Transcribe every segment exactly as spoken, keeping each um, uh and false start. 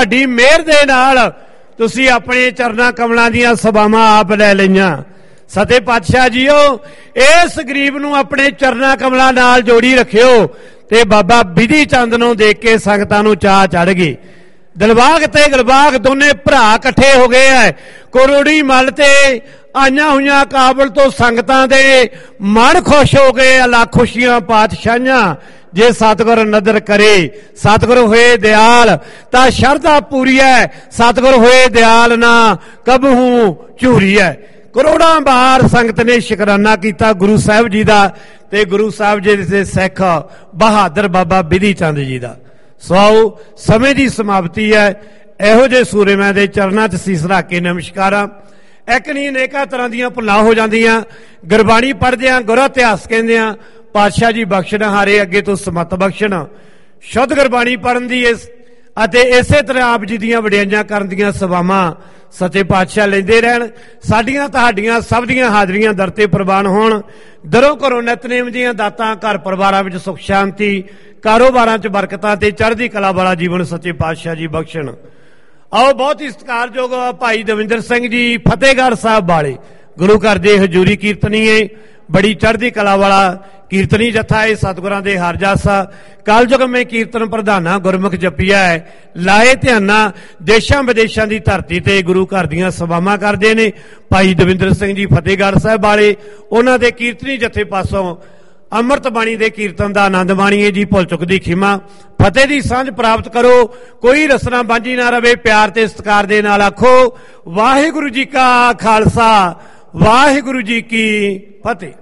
तुहाडी मेहर दे नाल तुसीं अपने चरना कमलों दीआं सभावां आप लै लईआं। सते पातशाह जीओ इस गरीब नूं अपने चरना कमलों नाल जोड़ी रखियो ते बाबा बिधि चंद नूं देख के संगतां नूं चाह चढ़ गई। दिलबाग ते गलबाग दोने भरा इकट्ठे हो गए है। करोड़ी मल ते आईयां होईयां काबल तो संगतां दे मन खुश हो गए। अल्लाह खुशियां पातशाहियां जे सतगुर नदर करे, सतगुर होए दयाल ता शरधा पूरी है, सतगुर होए दयाल ना कबहू झूरी है। करोड़ा बार संगत ने शुकराना किया गुरु साहब जी का ते गुरु साहब जी के सिख बहादुर बाबा बिधि चंद जी का। सौ समय की समाप्ति है। इहो जे सूरेमैं दे चरनां च सीस रख के नमस्कारां। एक नहीं अनेकां तरह दीआं भुल्लां हो जांदियां। गुरबाणी पढ़दिआं गुरु इतिहास कहंदिआं पातशाह जी बख्शण हारे अगे तो समत बख्शण। शुद्ध गुरबाणी पढ़न दी इस अते इसे तरह आप जी दीआं वडियाइयां करन दीआं सभावां सच्चे पातशाह लैंदे रहन। साडीआं तुहाडीआं सब दीआं हाजरियां दर ते प्रवान होण। दरों घरों नितनेम दीआं दातां घर परिवारां विच सुख शांति, कारोबारां च बरकतां ते चढ़दी कला वाला जीवन सच्चे पातशाह जी बख्शण। आओ बहुत ही सत्कारयोग भाई दविंदर सिंह जी फतेहगढ़ साहब वाले गुरु घर दे हजूरी कीर्तनीए, बड़ी चढ़दी कला वाला कीर्तनी जत्था है। सतगुरां दे हर जासा कलयुग में कीर्तन प्रधाना गुरमुख जपिया है। लाए ध्याना देशां विदेशां दी धरती ते गुरु घर दीआं सभावां करदे ने। भाई दविंदर सिंह जी फतेहगढ़ साहब वाले उन्हां दे कीर्तनी जत्थे पासों अमृत बाणी दे कीर्तन दा आनंद माणीए जी। भुल चुक दी खिमा फतेह दी सांझ प्राप्त करो। कोई रसना बांझी ना रवे। प्यार ते सत्कार दे नाल आखो वाहिगुरू जी का खालसा वाहिगुरू जी की फतेह।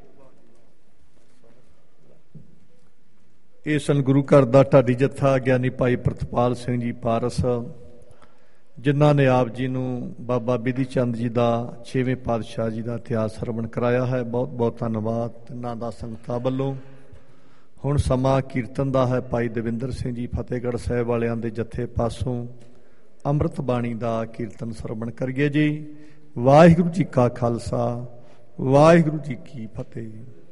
ਇਹ ਸਨ ਗੁਰੂ ਘਰ ਦਾ ਢਾਡੀ ਜੱਥਾ ਗਿਆਨੀ ਭਾਈ ਪ੍ਰਿਤਪਾਲ ਸਿੰਘ ਜੀ ਪਾਰਸ, ਜਿਨ੍ਹਾਂ ਨੇ ਆਪ ਜੀ ਨੂੰ ਬਾਬਾ ਬਿਧੀ ਚੰਦ ਜੀ ਦਾ ਛੇਵੇਂ ਪਾਤਸ਼ਾਹ ਜੀ ਦਾ ਇਤਿਹਾਸ ਸਰਵਣ ਕਰਾਇਆ ਹੈ। ਬਹੁਤ ਬਹੁਤ ਧੰਨਵਾਦ ਤਿੰਨਾਂ ਦਾ ਸੰਗਤਾਂ ਵੱਲੋਂ। ਹੁਣ ਸਮਾਂ ਕੀਰਤਨ ਦਾ ਹੈ। ਭਾਈ ਦਵਿੰਦਰ ਸਿੰਘ ਜੀ ਫਤਿਹਗੜ੍ਹ ਸਾਹਿਬ ਵਾਲਿਆਂ ਦੇ ਜੱਥੇ ਪਾਸੋਂ ਅੰਮ੍ਰਿਤ ਬਾਣੀ ਦਾ ਕੀਰਤਨ ਸਰਵਣ ਕਰੀਏ ਜੀ। ਵਾਹਿਗੁਰੂ ਜੀ ਕਾ ਖਾਲਸਾ ਵਾਹਿਗੁਰੂ ਜੀ ਕੀ ਫਤਿਹ।